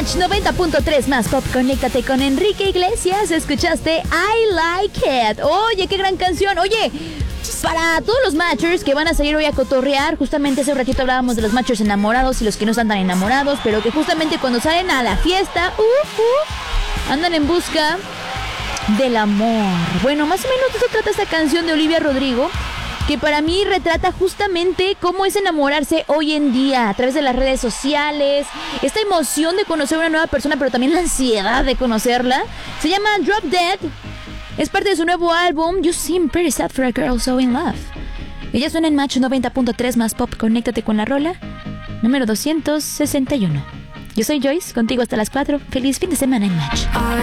Match 90.3 más pop. Conéctate con Enrique Iglesias. Escuchaste I Like It. Oye, qué gran canción. Oye, para todos los matchers que van a salir hoy a cotorrear, justamente hace un ratito hablábamos de los matchers enamorados y los que no están tan enamorados, pero que justamente cuando salen a la fiesta, andan en busca del amor. Bueno, más o menos de eso trata esta canción de Olivia Rodrigo, que para mí retrata justamente cómo es enamorarse hoy en día a través de las redes sociales, esta emoción de conocer a una nueva persona, pero también la ansiedad de conocerla. Se llama Drop Dead, es parte de su nuevo álbum You Seem Pretty Sad for a Girl So In Love. Ella suena en Match 90.3 más pop. Conéctate con la rola número 261. Yo soy Joyce, contigo hasta las 4. Feliz fin de semana en Match.